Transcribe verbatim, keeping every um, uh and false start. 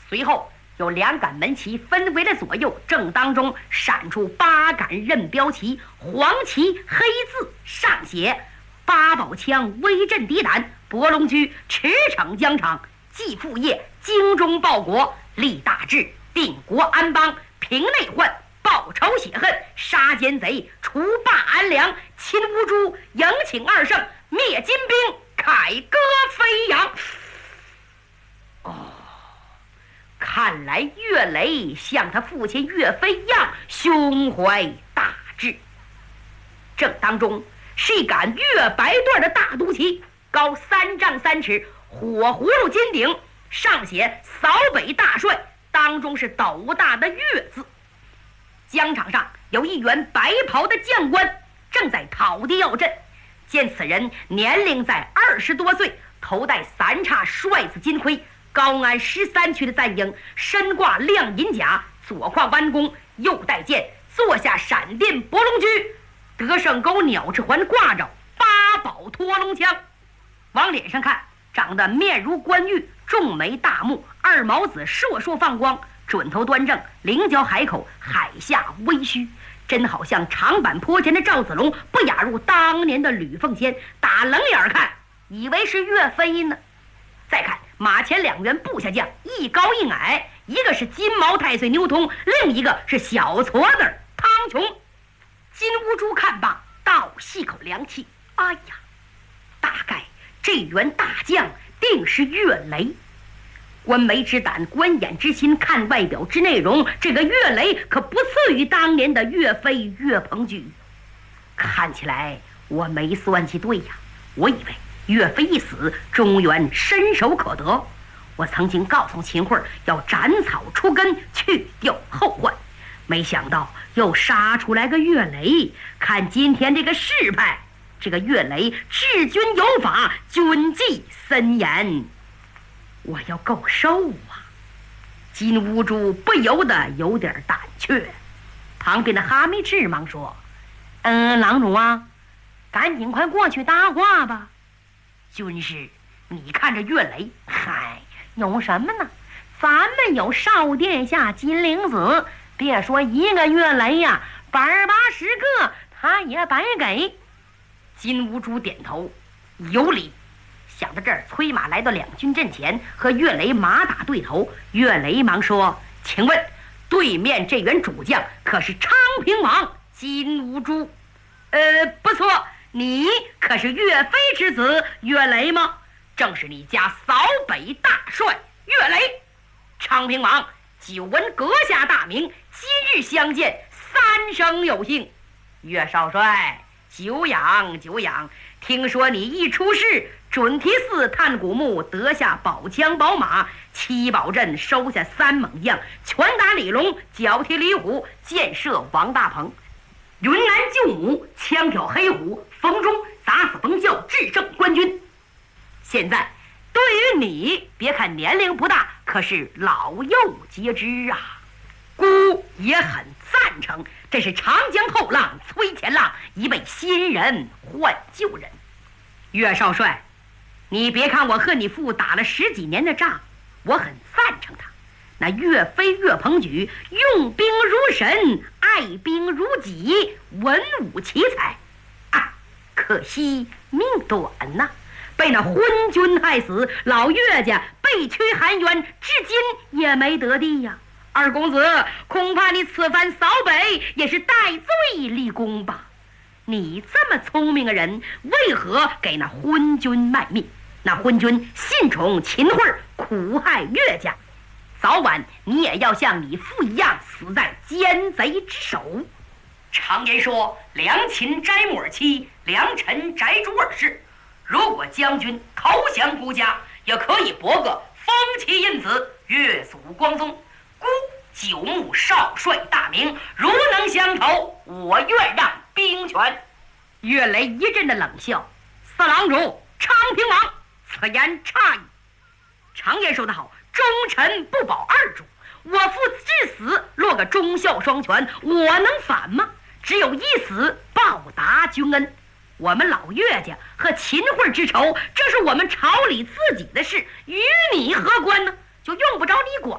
随后有两杆门旗分为了左右，正当中闪出八杆刃标旗，黄旗黑字上写八宝枪威震敌胆，博龙驹驰骋疆场，继父业精忠报国，立大志定国安邦，平内患，报仇雪恨，杀奸贼，除霸安良，亲乌珠，迎请二圣，灭金兵，凯歌飞扬。哦，看来岳雷像他父亲岳飞一样胸怀大志。正当中是一杆月白缎的大肚旗，高三丈三尺，火葫芦金顶，上写扫北大帅，当中是斗大的月字。疆场上有一员白袍的将官正在讨敌要阵，见此人年龄在二十多岁，头戴三叉帅子金盔，高安十三区的赞英，身挂亮银甲，左挎弯弓，右带剑，坐下闪电博龙驹，得胜钩鸟翅环挂着八宝脱龙枪。往脸上看，长得面如冠玉，重眉大目，二毛子烁烁放光，准头端正，棱角海口，海下微虚，真好像长坂坡前的赵子龙，不亚入当年的吕奉先。打冷眼看，以为是岳飞呢。再看马前两员部下将，一高一矮，一个是金毛太岁牛通，另一个是小矬子汤琼。金乌珠看罢，倒吸口凉气，哎呀，大概这员大将定是岳雷。观眉之胆，观眼之心，看外表之内容，这个岳雷可不次于当年的岳飞岳鹏举。看起来我没算计对呀，我以为岳飞一死，中原伸手可得。我曾经告诉秦桧要斩草除根，去掉后患，没想到又杀出来个岳雷。看今天这个势派，这个岳雷治军有法，军纪森严，我要够受啊！金乌珠不由得有点胆怯。旁边的哈密赤忙说：“嗯，郎中啊，赶紧快过去搭话吧。”军师，你看这岳雷，嗨，有什么呢？咱们有少殿下金陵子，别说一个岳雷呀，百八十个他也白给。金乌珠点头，有理。想到这儿，催马来到两军阵前，和岳雷马打对头。岳雷忙说：“请问对面这员主将可是昌平王金乌珠？”“呃，不错，你可是岳飞之子岳雷吗？”“正是你家扫北大帅岳雷。”“昌平王，久闻阁下大名，今日相见，三生有幸。”“岳少帅，久仰久仰，听说你一出世，准提寺探古墓，得下宝枪宝马，七宝阵收下三猛将，拳打李龙，脚踢李虎，箭射王大鹏，云南救母，枪挑黑虎，逢中砸死冯啸，制胜官军。现在对于你，别看年龄不大，可是老幼皆知啊。孤也很赞成，这是长江后浪推前浪，一位新人换旧人。岳少帅，你别看我和你父打了十几年的仗，我很赞成他。那岳飞岳鹏举用兵如神，爱兵如己，文武奇才啊，可惜命短呐、啊，被那昏君害死，老岳家被驱含冤，至今也没得地呀。二公子，恐怕你此番扫北也是戴罪立功吧？你这么聪明的人，为何给那昏君卖命？那昏君信宠秦桧，苦害岳家，早晚你也要像你父一样死在奸贼之手。常言说，良禽摘木而栖，良臣摘竹而事。如果将军投降孤家，也可以博个封其印子，越祖光宗。孤九牧少帅大名，如能相投，我愿让兵权。岳雷一阵的冷笑：“四郎主，昌平王，此言差矣。常言说得好，忠臣不保二主。我父至死落个忠孝双全，我能反吗？只有一死报答君恩。我们老岳家和秦桧之仇，这是我们朝里自己的事，与你何关呢？就用不着你管